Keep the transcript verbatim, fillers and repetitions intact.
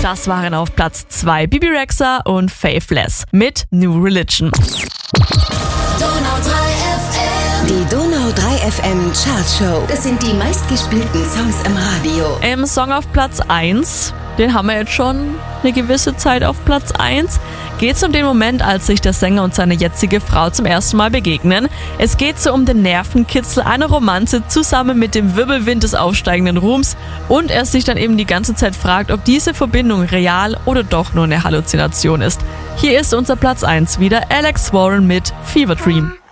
Das waren auf Platz zwei Bibi Rexha und Faithless mit New Religion. Die Donau drei F M Chartshow. Das sind die meistgespielten Songs im Radio. Im Song auf Platz eins, den haben wir jetzt schon eine gewisse Zeit auf Platz eins, geht es um den Moment, als sich der Sänger und seine jetzige Frau zum ersten Mal begegnen. Es geht so um den Nervenkitzel einer Romanze zusammen mit dem Wirbelwind des aufsteigenden Ruhms und er sich dann eben die ganze Zeit fragt, ob diese Verbindung real oder doch nur eine Halluzination ist. Hier ist unser Platz eins wieder Alex Warren mit Fever Dream.